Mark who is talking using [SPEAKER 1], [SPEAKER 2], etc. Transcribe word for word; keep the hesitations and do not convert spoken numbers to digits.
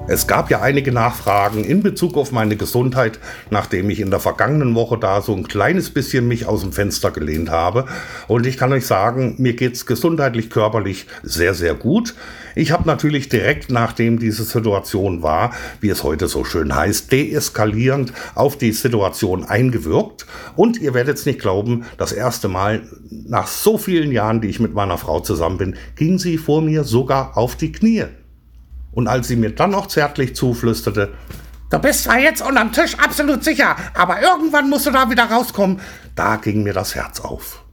[SPEAKER 1] Es gab ja einige Nachfragen in Bezug auf meine Gesundheit, nachdem ich in der vergangenen Woche da so ein kleines bisschen mich aus dem Fenster gelehnt habe. Und ich kann euch sagen, mir geht's gesundheitlich, körperlich sehr, sehr gut. Ich habe natürlich direkt, nachdem diese Situation war, wie es heute so schön heißt, deeskalierend auf die Situation eingewirkt. Und ihr werdet es nicht glauben, das erste Mal nach so vielen Jahren, die ich mit meiner Frau zusammen bin, ging sie vor mir sogar auf die Knie. Und als sie mir dann noch zärtlich zuflüsterte, du bist zwar jetzt unterm Tisch absolut sicher, aber irgendwann musst du da wieder rauskommen, da ging mir das Herz auf.